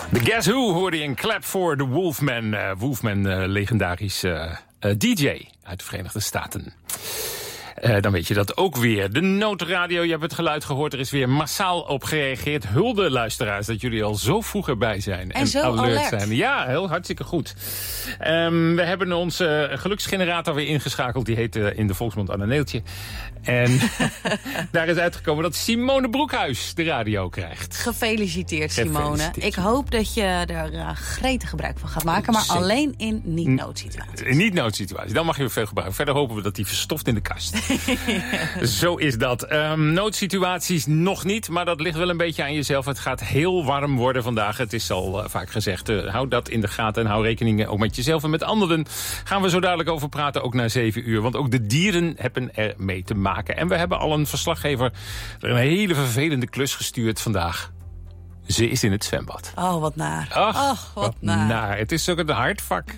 De Guess Who hoorde je in Clap for the Wolfman. Wolfman, legendarisch DJ uit de Verenigde Staten. Dan weet je dat ook weer. De Noodradio, je hebt het geluid gehoord. Er is weer massaal op gereageerd. Hulde, luisteraars, dat jullie al zo vroeg erbij zijn. En zo alert zijn. Ja, heel hartstikke goed. We hebben onze geluksgenerator weer ingeschakeld. Die heet in de volksmond Anne Neeltje. En daar is uitgekomen dat Simone Broekhuis de radio krijgt. Gefeliciteerd, Simone. Ik hoop dat je er gretig gebruik van gaat maken. Maar alleen in niet-noodsituaties. In niet-noodsituaties. Dan mag je veel gebruiken. Verder hopen we dat die verstoft in de kast. Zo is dat. Noodsituaties nog niet, maar dat ligt wel een beetje aan jezelf. Het gaat heel warm worden vandaag. Het is al vaak gezegd, hou dat in de gaten en hou rekening ook met jezelf en met anderen. Gaan we zo dadelijk over praten, ook na 7 uur. Want ook de dieren hebben er mee te maken. En we hebben al een verslaggever een hele vervelende klus gestuurd vandaag. Ze is in het zwembad. Oh, wat naar. Ach, wat naar. Het is ook een hard vak.